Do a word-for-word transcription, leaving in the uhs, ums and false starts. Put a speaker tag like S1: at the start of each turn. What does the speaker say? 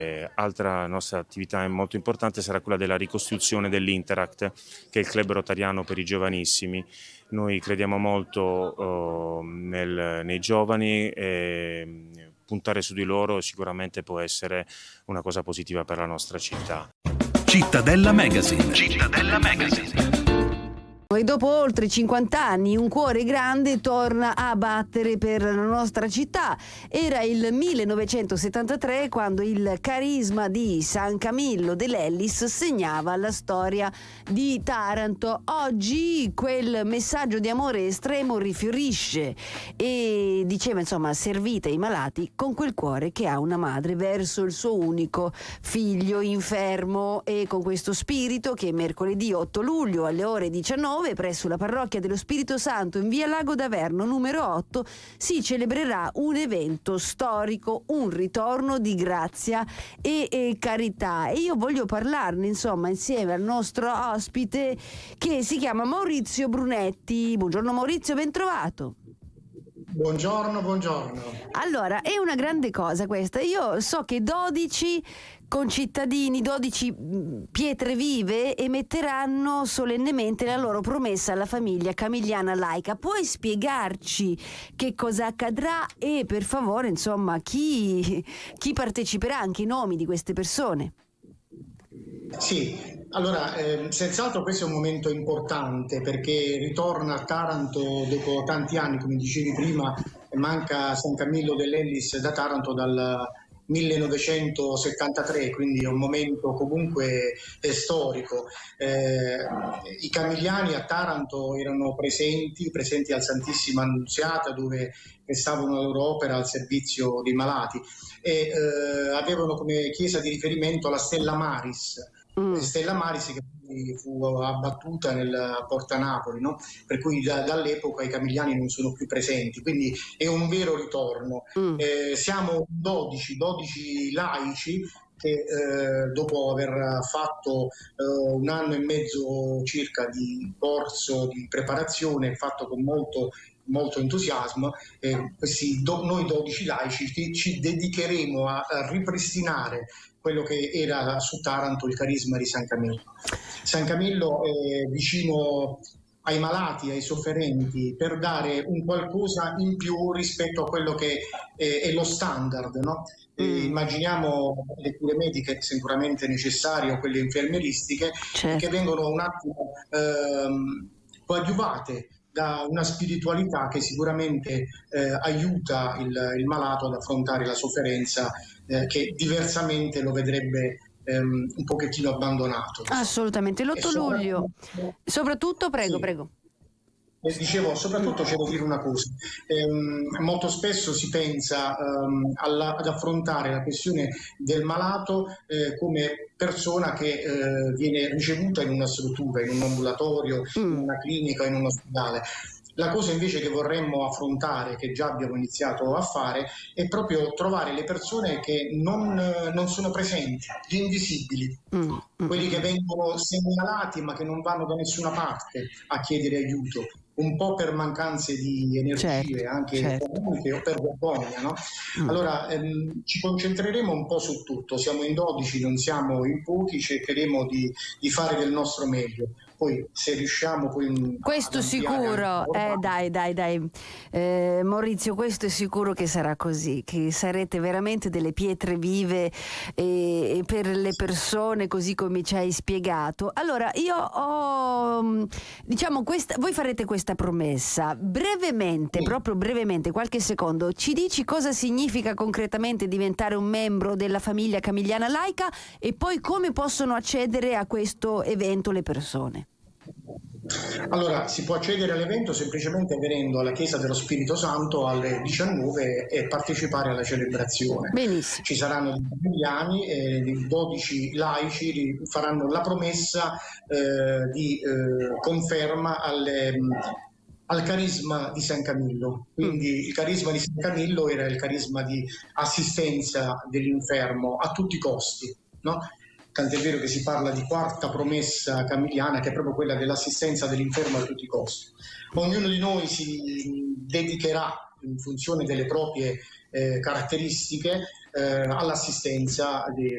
S1: Eh, altra nostra attività molto importante sarà quella della ricostruzione dell'Interact, che è il club rotariano per i giovanissimi. Noi crediamo molto oh, nel, nei giovani e puntare su di loro sicuramente può essere una cosa positiva per la nostra città.
S2: Cittadella Magazine. Cittadella Magazine.
S3: E dopo oltre cinquanta anni un cuore grande torna a battere per la nostra città. Era il millenovecentosettantatré quando il carisma di San Camillo dell'Ellis segnava la storia di Taranto. Oggi quel messaggio di amore estremo rifiorisce e diceva insomma servite ai malati con quel cuore che ha una madre verso il suo unico figlio infermo, e con questo spirito che mercoledì otto luglio alle ore diciannove presso la parrocchia dello Spirito Santo in via Lago d'Averno numero otto si celebrerà un evento storico, un ritorno di grazia e, e carità, e io voglio parlarne insomma insieme al nostro ospite che si chiama Maurizio Brunetti. Buongiorno Maurizio, ben trovato.
S4: Buongiorno, buongiorno.
S3: Allora, è una grande cosa questa. Io so che dodici concittadini, dodici pietre vive emetteranno solennemente la loro promessa alla famiglia Camigliana laica. Puoi spiegarci che cosa accadrà e per favore, insomma, chi, chi parteciperà, anche i nomi di queste persone?
S4: Sì, allora eh, senz'altro questo è un momento importante perché ritorna a Taranto dopo tanti anni, come dicevi prima, manca San Camillo dell'Ellis da Taranto dal millenovecentosettantatré, quindi è un momento comunque eh, storico. Eh, I Camigliani a Taranto erano presenti, presenti al Santissima Annunziata, dove prestavano la loro opera al servizio dei malati e eh, avevano come chiesa di riferimento la Stella Maris. Mm. Stella Maris che fu abbattuta nel Porta Napoli, no? Per cui da, dall'epoca i Camigliani non sono più presenti, quindi è un vero ritorno. Mm. Eh, siamo dodici, dodici laici che eh, dopo aver fatto eh, un anno e mezzo circa di corso di preparazione fatto con molto molto entusiasmo, eh, questi do, noi dodici laici ci, ci dedicheremo a, a ripristinare quello che era su Taranto il carisma di San Camillo. San Camillo è vicino ai malati, ai sofferenti, per dare un qualcosa in più rispetto a quello che è, è lo standard, no? Eh, immaginiamo le cure mediche sicuramente necessarie o quelle infermieristiche, certo, che vengono un attimo ehm, coadiuvate da una spiritualità che sicuramente eh, aiuta il, il malato ad affrontare la sofferenza eh, che diversamente lo vedrebbe ehm, un pochettino abbandonato.
S3: Assolutamente, l'otto luglio. Soprattutto, prego, sì. prego.
S4: Eh, dicevo, soprattutto c'è da dire una cosa, ehm, molto spesso si pensa ehm, alla, ad affrontare la questione del malato eh, come persona che eh, viene ricevuta in una struttura, in un ambulatorio, mm. in una clinica, in un ospedale. La cosa invece che vorremmo affrontare, che già abbiamo iniziato a fare, è proprio trovare le persone che non, non sono presenti, gli invisibili, mm. quelli che vengono segnalati ma che non vanno da nessuna parte a chiedere aiuto, un po' per mancanze di energie, certo, anche certo. economiche o per vergogna, no? Mm. Allora ehm, ci concentreremo un po' su tutto, siamo in dodici, non siamo in pochi, cercheremo di, di fare del nostro meglio. Poi se riusciamo poi
S3: questo sicuro eh, dai dai dai eh, Maurizio, questo è sicuro che sarà così, che sarete veramente delle pietre vive e, e per le persone, così come ci hai spiegato. Allora io ho diciamo questa, voi farete questa promessa brevemente, sì. proprio brevemente, qualche secondo, ci dici cosa significa concretamente diventare un membro della famiglia Camigliana laica e poi come possono accedere a questo evento le persone?
S4: Allora, si può accedere all'evento semplicemente venendo alla Chiesa dello Spirito Santo alle diciannove e partecipare alla celebrazione.
S3: Benissimo.
S4: Ci saranno dei camigliani e dodici laici faranno la promessa eh, di eh, conferma alle, al carisma di San Camillo. Quindi mm. il carisma di San Camillo era il carisma di assistenza dell'infermo a tutti i costi, no? Tant'è vero che si parla di quarta promessa camigliana, che è proprio quella dell'assistenza dell'infermo a tutti i costi. Ognuno di noi si dedicherà, in funzione delle proprie eh, caratteristiche, eh, all'assistenza de-